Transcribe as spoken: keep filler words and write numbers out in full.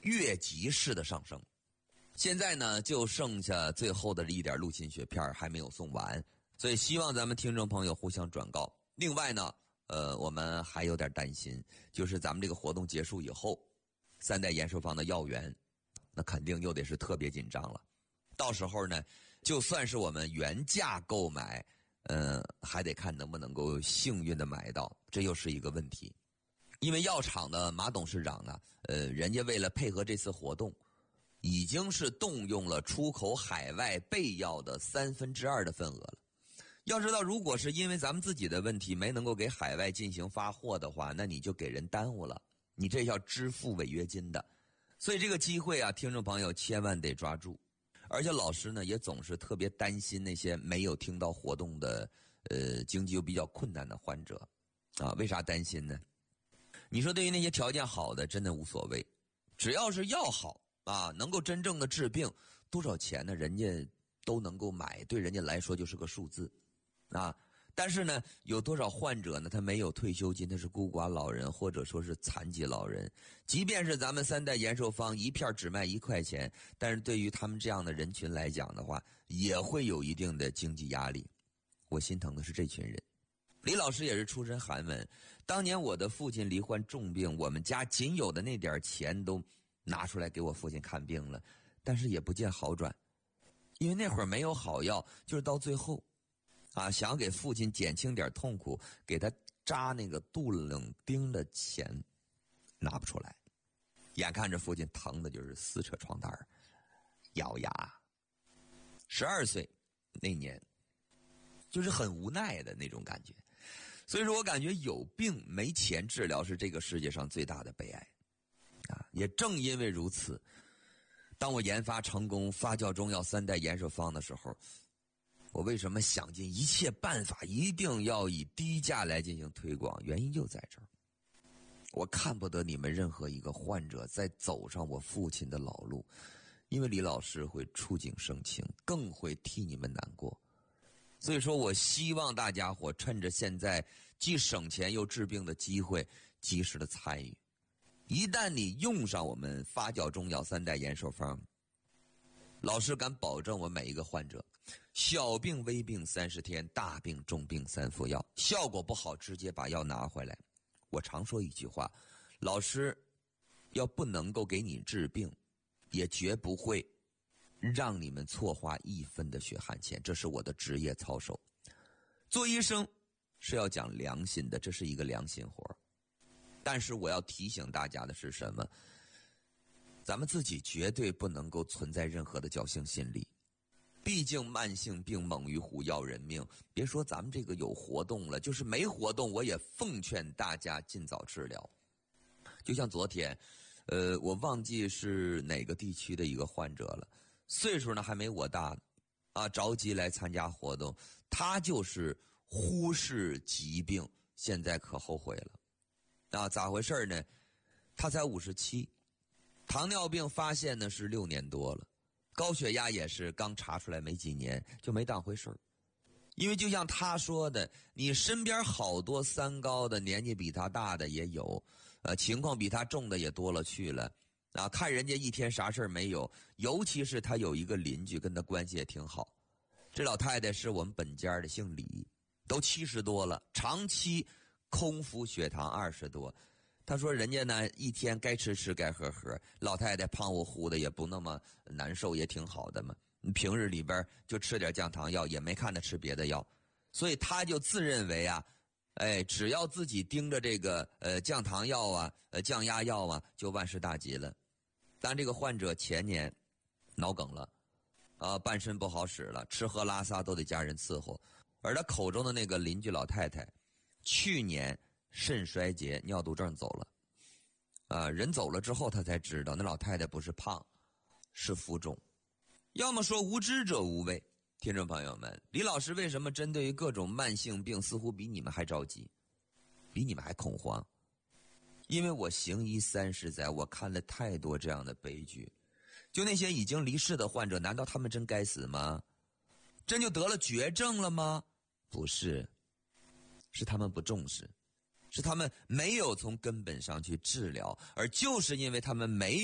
越级式的上升。现在呢，就剩下最后的一点录心血片还没有送完，所以希望咱们听众朋友互相转告。另外呢，呃，我们还有点担心，就是咱们这个活动结束以后，三代延寿坊的要员，那肯定又得是特别紧张了。到时候呢，就算是我们原价购买，呃，还得看能不能够幸运的买到，这又是一个问题。因为药厂的马董事长啊，呃，人家为了配合这次活动，已经是动用了出口海外备药的三分之二的份额了。要知道，如果是因为咱们自己的问题没能够给海外进行发货的话，那你就给人耽误了，你这要支付违约金的。所以这个机会啊，听众朋友千万得抓住。而且老师呢，也总是特别担心那些没有听到活动的，呃，经济又比较困难的患者，啊，为啥担心呢？你说对于那些条件好的，真的无所谓，只要是药好啊，能够真正的治病，多少钱呢？人家都能够买，对人家来说就是个数字，啊。但是呢，有多少患者呢？他没有退休金，他是孤寡老人或者说是残疾老人。即便是咱们三代延寿坊一片只卖一块钱，但是对于他们这样的人群来讲的话，也会有一定的经济压力。我心疼的是这群人。李老师也是出身寒门，当年我的父亲罹患重病，我们家仅有的那点钱都拿出来给我父亲看病了，但是也不见好转，因为那会儿没有好药，就是到最后啊，想给父亲减轻点痛苦，给他扎那个杜冷丁的钱拿不出来，眼看着父亲疼的就是撕扯床单咬牙。十二岁那年就是很无奈的那种感觉。所以说我感觉有病没钱治疗是这个世界上最大的悲哀啊！也正因为如此，当我研发成功发酵中药三代延寿方的时候，我为什么想尽一切办法一定要以低价来进行推广？原因就在这儿。我看不得你们任何一个患者再走上我父亲的老路，因为李老师会触景生情，更会替你们难过。所以说我希望大家伙趁着现在既省钱又治病的机会，及时的参与。一旦你用上我们发酵中药三代延寿方，老师敢保证我每一个患者，小病微病三十天，大病重病三服药，效果不好直接把药拿回来。我常说一句话，老师要不能够给你治病，也绝不会让你们错花一分的血汗钱，这是我的职业操守。做医生是要讲良心的，这是一个良心活。但是我要提醒大家的是什么？咱们自己绝对不能够存在任何的侥幸心理。毕竟慢性病猛于虎，要人命。别说咱们这个有活动了，就是没活动，我也奉劝大家尽早治疗。就像昨天，呃，我忘记是哪个地区的一个患者了，岁数呢还没我大呢，啊，着急来参加活动，他就是忽视疾病，现在可后悔了。啊，咋回事呢？他才五十七，糖尿病发现呢是六年多了，高血压也是刚查出来没几年，就没当回事儿。因为就像他说的，你身边好多三高的，年纪比他大的也有，呃，情况比他重的也多了去了。啊，看人家一天啥事儿没有，尤其是他有一个邻居跟他关系也挺好。这老太太是我们本家的，姓李，都七十多了，长期空腹血糖二十多。他说人家呢一天该吃吃该喝喝，老太太胖乎乎的也不那么难受，也挺好的嘛。平日里边就吃点降糖药，也没看他吃别的药，所以他就自认为啊，哎，只要自己盯着这个呃降糖药啊、呃降压药啊，就万事大吉了。但这个患者前年脑梗了，啊，半身不好使了，吃喝拉撒都得家人伺候。而他口中的那个邻居老太太，去年肾衰竭、尿毒症走了，啊，人走了之后他才知道，那老太太不是胖，是浮肿。要么说无知者无畏。听众朋友们，李老师为什么针对于各种慢性病似乎比你们还着急，比你们还恐慌？因为我行医三十载，我看了太多这样的悲剧。就那些已经离世的患者，难道他们真该死吗？真就得了绝症了吗？不是，是他们不重视，是他们没有从根本上去治疗，而就是因为他们没